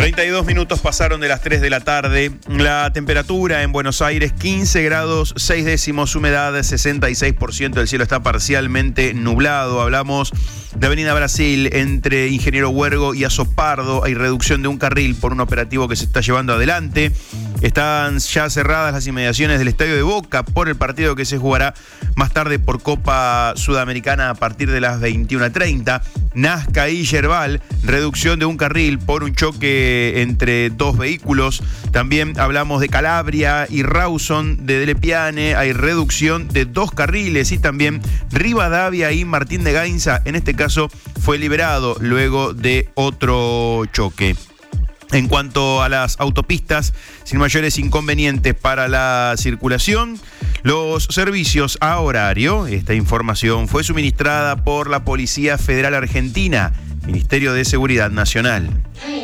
32 minutos pasaron de las 3 de la tarde. La temperatura en Buenos Aires, 15 grados 6 décimos, humedad 66%. El cielo está parcialmente nublado. Hablamos de Avenida Brasil, entre Ingeniero Huergo y Azopardo. Hay reducción de un carril por un operativo que se está llevando adelante. Están ya cerradas las inmediaciones del Estadio de Boca por el partido que se jugará más tarde por Copa Sudamericana a partir de las 21:30. Nazca y Yerbal, reducción de un carril por un choque entre dos vehículos. También hablamos de Calabria y Rawson de Delle Piane, hay reducción de dos carriles. Y también Rivadavia y Martín de Gainza, en este caso fue liberado luego de otro choque. En cuanto a las autopistas, sin mayores inconvenientes para la circulación, los servicios a horario. Esta información fue suministrada por la Policía Federal Argentina, Ministerio de Seguridad Nacional.